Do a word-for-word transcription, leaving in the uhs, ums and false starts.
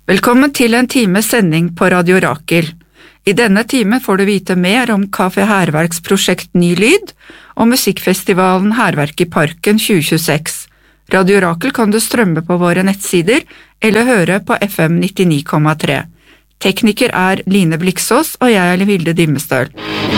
Velkommen til en times sending på Radio Rakel. I denne timen får du vite mer om Kafé Hærverks prosjekt Ny Lyd og musikkfestivalen Hærverk i Parken tjue tjueseks. Radio Rakel kan du strømme på våre nettsider eller høre på F M nittini komma tre. Tekniker er Line Bliksås, og jeg er Vilde Dimmestøl.